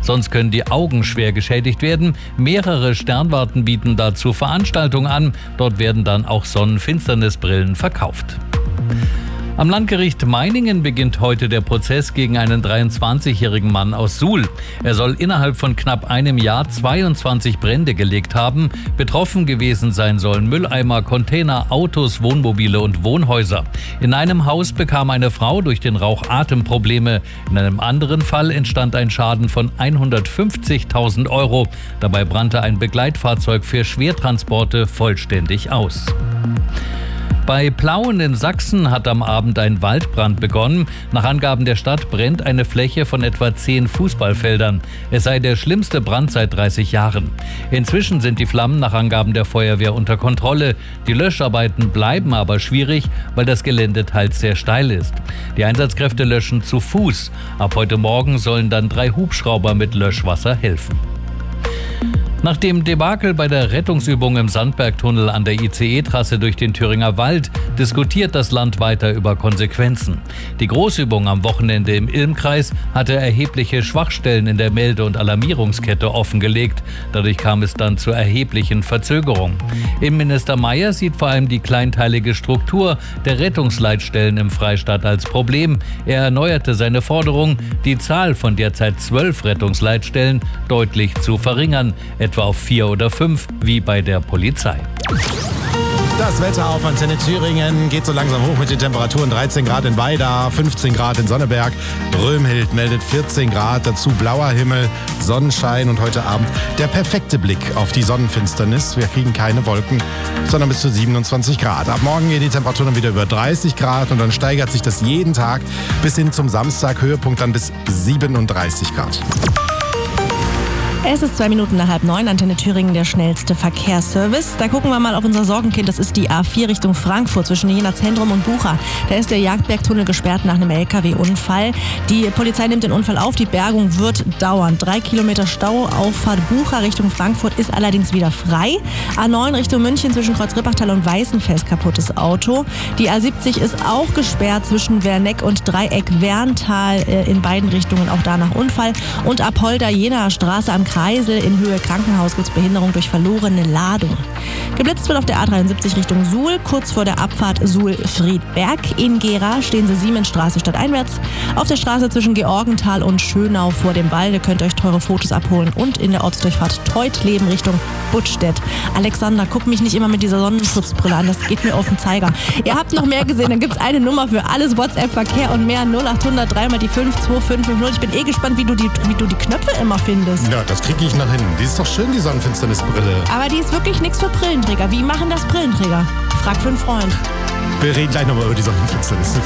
sonst können die Augen schwer geschädigt werden. Mehrere Sternwarten bieten dazu Veranstaltungen an. Dort werden dann auch Sonnenfinsternisbrillen verkauft. Am Landgericht Meiningen beginnt heute der Prozess gegen einen 23-jährigen Mann aus Suhl. Er soll innerhalb von knapp einem Jahr 22 Brände gelegt haben. Betroffen gewesen sein sollen Mülleimer, Container, Autos, Wohnmobile und Wohnhäuser. In einem Haus bekam eine Frau durch den Rauch Atemprobleme. In einem anderen Fall entstand ein Schaden von 150.000 €. Dabei brannte ein Begleitfahrzeug für Schwertransporte vollständig aus. Bei Plauen in Sachsen hat am Abend ein Waldbrand begonnen. Nach Angaben der Stadt brennt eine Fläche von etwa 10 Fußballfeldern. Es sei der schlimmste Brand seit 30 Jahren. Inzwischen sind die Flammen nach Angaben der Feuerwehr unter Kontrolle. Die Löscharbeiten bleiben aber schwierig, weil das Gelände teils sehr steil ist. Die Einsatzkräfte löschen zu Fuß. Ab heute Morgen sollen dann 3 Hubschrauber mit Löschwasser helfen. Nach dem Debakel bei der Rettungsübung im Sandbergtunnel an der ICE-Trasse durch den Thüringer Wald diskutiert das Land weiter über Konsequenzen. Die Großübung am Wochenende im Ilmkreis hatte erhebliche Schwachstellen in der Melde- und Alarmierungskette offengelegt. Dadurch kam es dann zu erheblichen Verzögerungen. Innenminister Mayer sieht vor allem die kleinteilige Struktur der Rettungsleitstellen im Freistaat als Problem. Er erneuerte seine Forderung, die Zahl von derzeit 12 Rettungsleitstellen deutlich zu verringern, etwa auf 4 oder 5, wie bei der Polizei. Das Wetter auf Antenne Thüringen geht so langsam hoch mit den Temperaturen. 13 Grad in Weida, 15 Grad in Sonneberg. Römhild meldet 14 Grad, dazu blauer Himmel, Sonnenschein und heute Abend der perfekte Blick auf die Sonnenfinsternis. Wir kriegen keine Wolken, sondern bis zu 27 Grad. Ab morgen gehen die Temperaturen wieder über 30 Grad und dann steigert sich das jeden Tag bis hin zum Samstag. Höhepunkt dann bis 37 Grad. Es ist 2 Minuten nach 8:30, Antenne Thüringen, der schnellste Verkehrsservice. Da gucken wir mal auf unser Sorgenkind, das ist die A4 Richtung Frankfurt zwischen Jena Zentrum und Bucha. Da ist der Jagdbergtunnel gesperrt nach einem LKW-Unfall. Die Polizei nimmt den Unfall auf, die Bergung wird dauern. 3 Kilometer Stau, Auffahrt Bucha Richtung Frankfurt ist allerdings wieder frei. A9 Richtung München zwischen Kreuz-Rippachtal und Weißenfels kaputtes Auto. Die A70 ist auch gesperrt zwischen Werneck und Dreieck-Werntal in beiden Richtungen, auch da nach Unfall. Und Apolda Jenaer Straße am Kreisel in Höhe Krankenhaus gibt es Behinderung durch verlorene Ladung. Geblitzt wird auf der A73 Richtung Suhl, kurz vor der Abfahrt Suhl-Friedberg. In Gera stehen Sie Siemensstraße stadteinwärts. Auf der Straße zwischen Georgenthal und Schönau vor dem Walde könnt ihr euch teure Fotos abholen. Und in der Ortsdurchfahrt Teutleben Richtung Buttstedt. Alexander, guck mich nicht immer mit dieser Sonnenschutzbrille an, das geht mir auf den Zeiger. Ihr habt noch mehr gesehen, dann gibt es eine Nummer für alles WhatsApp-Verkehr und mehr. 0800 3 mal die 5 2550. Ich bin gespannt, wie du die Knöpfe immer findest. Ja, das kriege ich nach hinten. Die ist doch schön, die Sonnenfinsternisbrille. Aber die ist wirklich nichts für Brillenträger. Wie machen das Brillenträger? Frag für einen Freund. Wir reden gleich nochmal über die Sonnenfinsternis.